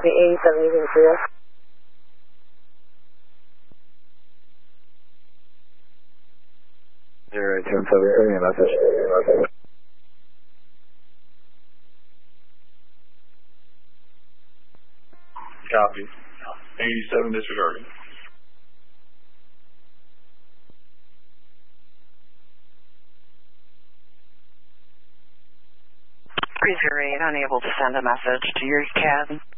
Copy 87 using 3S. Zero 877, sending a message. Copy. 87 disregarding. Cruiser 8 unable to send a message to your CAD.